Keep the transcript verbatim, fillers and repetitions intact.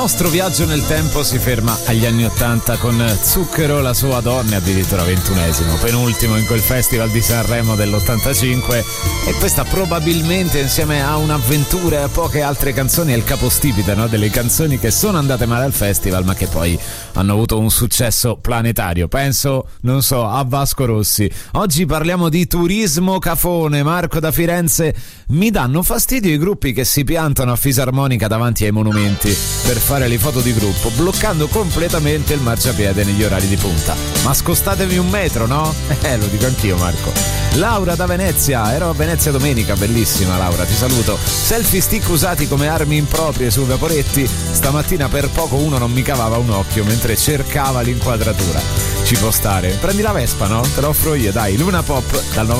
nostro viaggio nel tempo si ferma agli anni ottanta con Zucchero, la sua donna, addirittura ventunesimo, penultimo in quel festival di Sanremo dell'ottantacinque, e questa probabilmente insieme a Un'avventura e a poche altre canzoni è il capostipite, no? Delle canzoni che sono andate male al festival ma che poi hanno avuto un successo planetario. Penso, non so, a Vasco Rossi. Oggi parliamo di turismo cafone. Marco da Firenze: mi danno fastidio i gruppi che si piantano a fisarmonica davanti ai monumenti per fare le foto di gruppo, bloccando completamente il marciapiede negli orari di punta. Ma scostatevi un metro, no? Eh, lo dico anch'io, Marco. Laura da Venezia: ero a Venezia domenica, bellissima Laura, ti saluto. Selfie stick usati come armi improprie sui vaporetti. Stamattina per poco uno non mi cavava un occhio mentre cercava l'inquadratura. Ci può stare. Prendi la Vespa, no? Te lo offro io, dai. Luna Pop dal